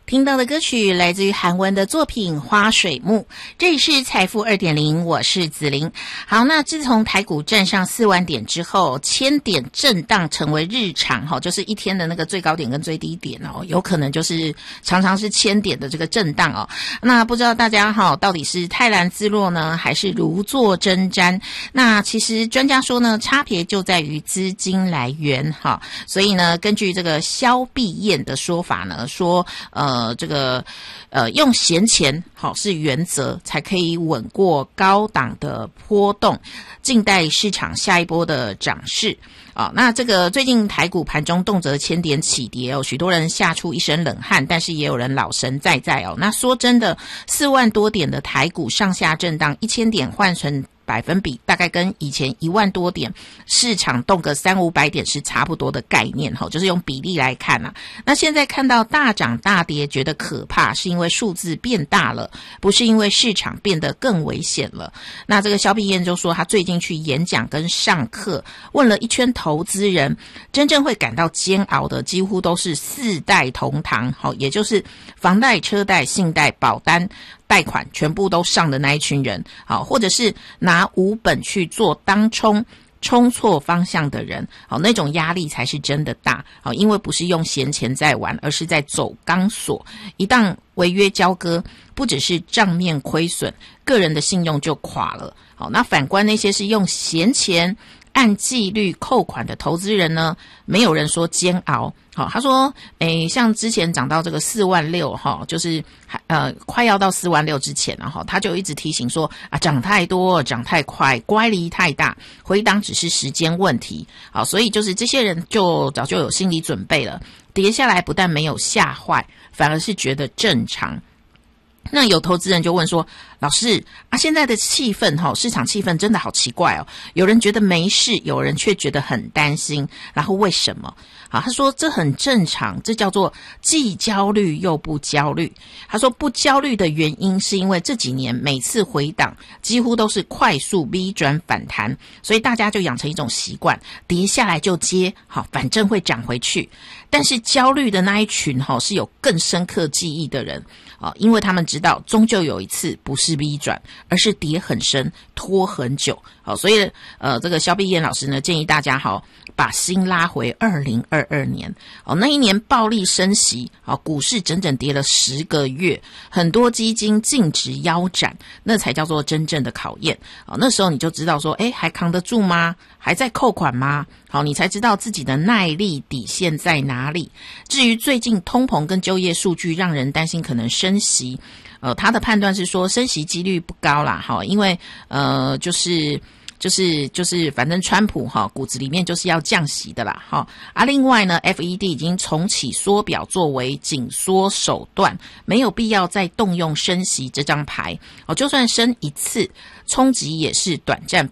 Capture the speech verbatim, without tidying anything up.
听到的歌曲来自于韩文的作品《花水木》，这里是财富 二点零， 我是子玲。好，那自从台股站上四万点之后，千点震荡成为日常，就是一天的那个最高点跟最低点哦，有可能就是常常是千点的这个震荡哦。那不知道大家到底是泰然自若呢，还是如坐针毡？那其实专家说呢，差别就在于资金来源哈。所以呢，根据这个萧碧燕的说法呢，说呃。呃，这个呃，用闲钱好是原则，才可以稳过高档的波动，静待市场下一波的涨势啊、哦。那这个最近台股盘中动辄千点起跌哦，许多人吓出一身冷汗，但是也有人老神在在哦。那说真的，四万多点的台股上下震荡，一千点换成百分比大概跟以前一万多点市场动个三五百点是差不多的概念，就是用比例来看啊。那现在看到大涨大跌觉得可怕，是因为数字变大了，不是因为市场变得更危险了。那这个萧碧燕就说他最近去演讲跟上课，问了一圈投资人，真正会感到煎熬的几乎都是四代同堂，也就是房贷、车贷、信贷、保单贷款全部都上的那一群人，好，或者是拿无本去做当冲冲错方向的人，好，那种压力才是真的大，好，因为不是用闲钱在玩，而是在走钢索，一旦违约交割，不只是账面亏损，个人的信用就垮了。好，那反观那些是用闲钱按纪律扣款的投资人呢，没有人说煎熬。好，他说诶，像之前涨到这个四万六哈，就是呃快要到四万六之前了哈，他就一直提醒说啊，涨太多，涨太快，乖离太大，回档只是时间问题。好，所以就是这些人就早就有心理准备了，跌下来不但没有吓坏，反而是觉得正常。那有投资人就问说，老师啊，现在的气氛齁，市场气氛真的好奇怪哦，有人觉得没事，有人却觉得很担心，然后为什么？好，他说这很正常，这叫做既焦虑又不焦虑。他说不焦虑的原因是因为这几年每次回档几乎都是快速 V 转反弹，所以大家就养成一种习惯，跌下来就接，好，反正会涨回去。但是焦虑的那一群齁，是有更深刻记忆的人啊，因为他们知道终究有一次不是 V 转，而是跌很深，拖很久。好，所以呃，这个萧碧燕老师呢建议大家好，把心拉回二零二二年。哦，那一年暴力升息，好，股市整整跌了十个月，很多基金净值腰斩，那才叫做真正的考验。哦，那时候你就知道说，诶，还扛得住吗？还在扣款吗？好，你才知道自己的耐力底线在哪里。至于最近通膨跟就业数据让人担心可能升息，呃，他的判断是说升息几率不高啦，好，因为呃，就是就是就是反正川普哈骨子里面就是要降息的啦，哈啊，另外呢 ，F E D 已经重启缩表作为紧缩手段，没有必要再动用升息这张牌哦，就算升一次，冲击也是短暂